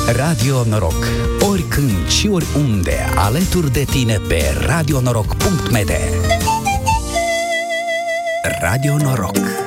Radio Noroc. Oricând și oriunde, alături de tine pe radionoroc.md. Radio Noroc.